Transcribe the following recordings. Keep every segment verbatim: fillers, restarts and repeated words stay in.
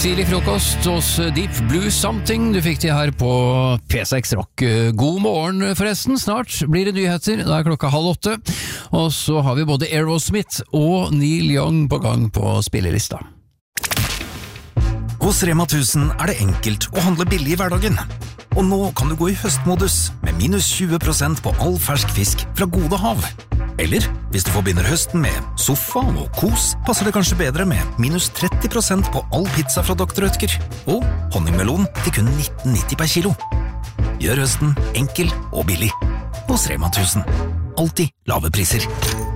Tidlig frokost hos Deep Blue Something. Du fikk de her på P seks Rock. God morgen forresten, snart blir det nyheter. Da er klokka halv åtte. Og så har vi både Aerosmith og Neil Young på gang på spillelista. Hos Rema tusen er det enkelt å handle billig i hverdagen. Og nå kan du gå i høstmodus med minus tjue prosent på all fersk fisk fra Gode Hav. Eller, hvis du forbinder høsten med sofa og kos, passer det kanskje bedre med minus tretti prosent på all pizza fra doktor Rødtger. Og honningmelon til kun nitten nitti per kilo. Gjør høsten enkel og billig. Hos Rema tusen. Alltid lave priser.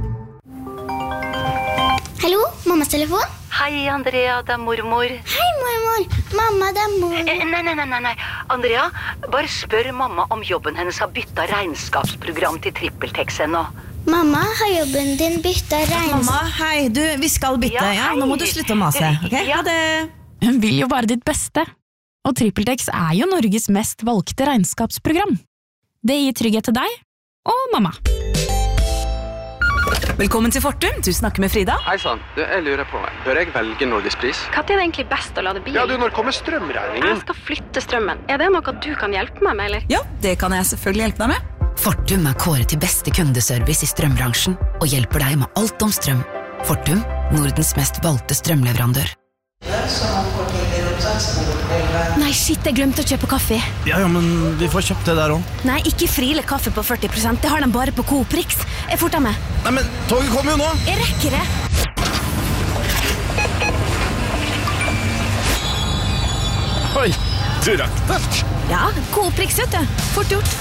Hallo, mammas telefon? Hei, Andrea, det er mormor. Hei, mormor. Mamma, det er mormor. Eh, nei, nei, nei, nei. Andrea, bare spør mamma om jobben hennes har byttet regnskapsprogram til TrippelTex ennå. Mamma, har jobben din byttet regnskap? Mamma, hei, du, vi skal bytte, ja, Ja, hei. nå må du slutte å mase, ok? Ja. Ha det. Hun vil jo bare ditt beste. Og TrippelTex er jo Norges mest valgte regnskapsprogram. Det gir trygghet til deg og mamma. Velkommen til Fortum, du snakker med Frida. Hei sann, du, jeg lurer på, bør jeg velge Norgespris? Hva er det egentlig best å lade bil? Ja, du, når kommer strømregningen? Jeg skal flytte strømmen. Er det noe du kan hjelpe meg med, eller? Ja, det kan jeg selvfølgelig hjelpe deg med. Fortum er kåret til beste kundeservice i strømbransjen og hjelper deg med alt om strøm. Fortum, Nordens mest valgte strømleverandør. Nei, shit, jeg glemte å kjøpe kaffe. Ja, ja, men vi får kjøpt det der også. Nei, ikke frile kaffe på førti prosent, det har de bare på Coop Rix. Jeg forter meg. Nei, men toget kommer jo nå! Jeg rekker det. Oi, du rakk det. Ja, Coop Rix, vet du. Fort gjort.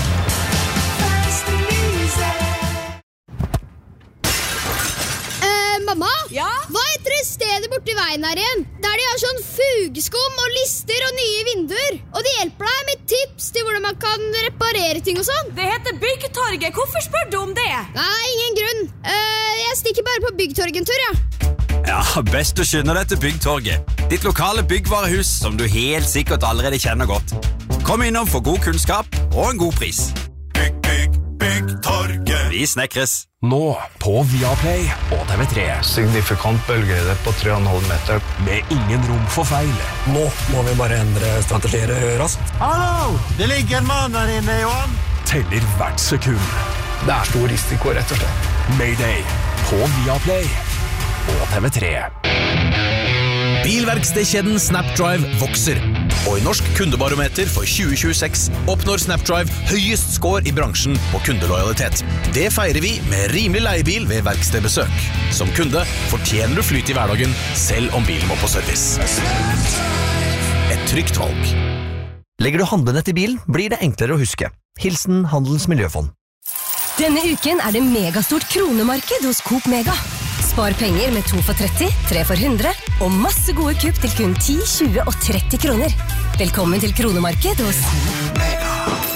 Mamma? Ja? Hva heter det stedet borti veien her igjen? Der de har sånn fugeskum og lister og nye vinduer. Og de hjelper deg med tips til hvordan man kan reparere ting og sånn. Det heter Byggtorget, hvorfor spør du om det? Nei, ingen grunn. Uh, jeg stikker bare på Byggtorget en tur, ja. Ja, best å skynde deg til Byggtorget. Ditt lokale byggvarehus som du helt sikkert allerede kjenner godt. Kom innom for god kunnskap og en god pris. Bygg, bygg, Byggtorget. Vi snekres. Nå på Viaplay og T V tre. Signifikant bølgehøyde på tre komma fem meter. Med ingen rom for feil. Nå må vi bare endre strategier raskt. Hallo! Det ligger en mann der inne, Johan. Teller hvert sekund. Det er stor risiko, rett og slett. Mayday på Viaplay og T V tre. Bilverkstedkjeden Snapdrive vokser, og i Norsk kundebarometer for tjue tjueseks oppnår Snapdrive høyest score i bransjen på kundelojalitet. Det feirer vi med rimelig leiebil ved verkstedbesøk. Som kunde fortjener du flyt i hverdagen, selv om bilen må på service. Et trygt valg. Legger du handlenett i bilen, blir det enklere å huske. Hilsen Handelens Miljøfond. Denne uken er det megastort kronemarked hos Coop Mega. Spar penger med to for tretti, tre for hundre, og masse gode kupp til kun ti, tjue og tretti kroner. Velkommen til kronemarked hos Mega.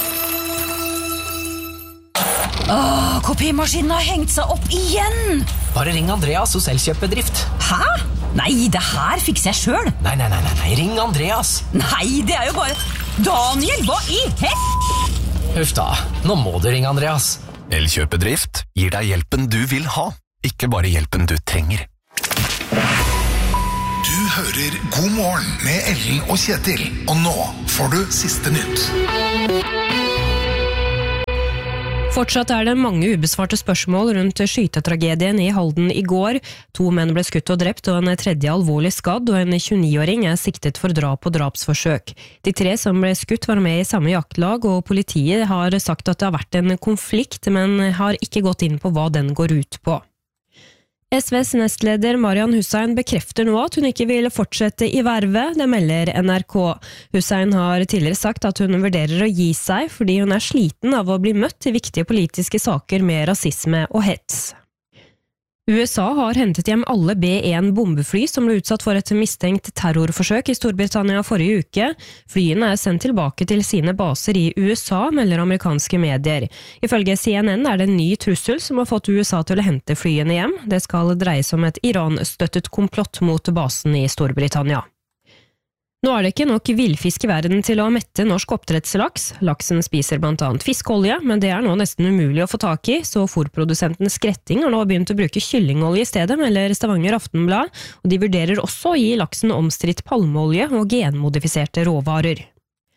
Åh, kopimaskinen har hengt seg opp igjen! Bare ring Andreas hos Elkjøp-bedrift. Hæ? Nei, det her fikser jeg selv. Nei, nei, nei, nei, ring Andreas. Nei, det er jo bare... Daniel, hva i hel... Huff da, nå må du ringe Andreas. Elkjøp-bedrift gir deg hjelpen du vil ha, ikke bare hjelpen du trenger. Du hører God morgen med Ellen og Kjetil, og nå får du siste nytt. Fortsatt er det mange ubesvarte spørsmål rundt skytetragedien i Halden i går. To menn ble skutt og drept, og en tredje alvorlig skadd, og en tjueni-åring er siktet for drap og drapsforsøk. De tre som ble skutt var med i samme jaktlag, og politiet har sagt at det har vært en konflikt, men har ikke gått inn på hva den går ut på. S Vs nestleder Marian Hussein bekrefter nå at hun ikke vil fortsette i vervet, det melder N R K. Hussein har tidligere sagt at hun vurderer å gi seg fordi hun er sliten av å bli møtt i viktige politiske saker med rasisme og hets. U S A har hentet hjem alle B én bombefly som ble utsatt for et mistenkt terrorforsøk i Storbritannia forrige uke. Flyene er sendt tilbake til sine baser i U S A, melder amerikanske medier. Ifølge C N N er det en ny trussel som har fått U S A til å hente flyene hjem. Det skal dreie seg om et Iran-støttet komplott mot basen i Storbritannia. Nå er det ikke nok villfisk i verden til å mette norsk oppdrettslaks. Laksen spiser blant annet fiskolje, men det er nå nesten umulig å få tak i, så fôrprodusenten Skretting har nå begynt å bruke kyllingolje i stedet, melder Stavanger Aftenblad, og de vurderer også å gi laksen omstridt palmeolje og genmodifiserte råvarer.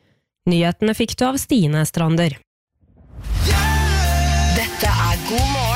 Nyhetene fikk du av Stine Strander. Dette er God morgen